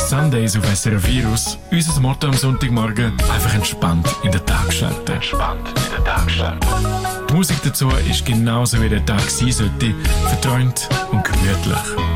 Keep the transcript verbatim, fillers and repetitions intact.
Sundays auf S R F Virus. Unser Motto am Sonntagmorgen: einfach entspannt in den Tag starten. Entspannt in den Tag starten. Die Musik dazu ist genauso wie der Tag sein sollte: verträumt und gemütlich.